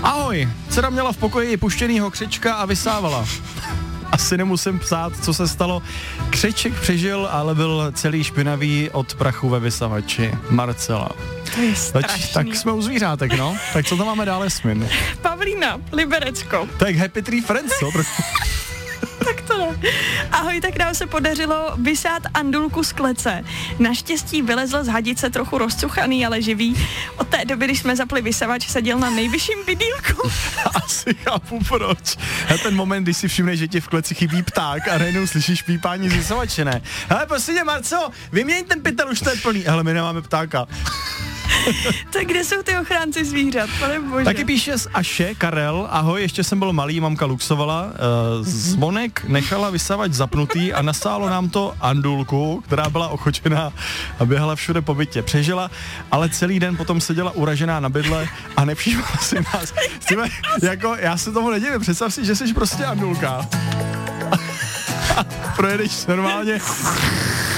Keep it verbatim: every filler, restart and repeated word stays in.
Ahoj, dcera měla v pokoji puštěnýho křečka a vysávala. Asi nemusím psát, co se stalo. Křeček přežil, ale byl celý špinavý od prachu ve vysavači. Marcela. To je strašný. Tak, tak jsme u zvířátek, no. Tak co tam máme dále, Smin? Pavlína, Liberecko. Tak Happy Tree Friends, co? Tak to ne. Ahoj, tak nám se podařilo vysát andulku z klece. Naštěstí vylezl z hadice trochu rozcuchaný, ale živý. Od té doby, když jsme zapli vysavač, seděl na nejvyšším bydýlku. Asi chápu proč. A ten moment, když si všimneš, že ti v kleci chybí pták a najednou slyšíš pípání z vysavače, ne? Hele, prosím tě, Marco, vyměň ten pytel, už to je plný. Hele, my nemáme ptáka. Tak kde jsou ty ochránci zvířat, pane bože? Taky píše z Aše, Karel, ahoj, ještě jsem byl malý, mamka luxovala, uh, zvonek nechala vysavač zapnutý a nasálo nám to andulku, která byla ochočená a běhala všude po bytě. Přežila, ale celý den potom seděla uražená na bydle a nevšímala si nás. Stíme, jako, já se tomu nedivím, představ si, že jsi prostě andulka. Projedeš normálně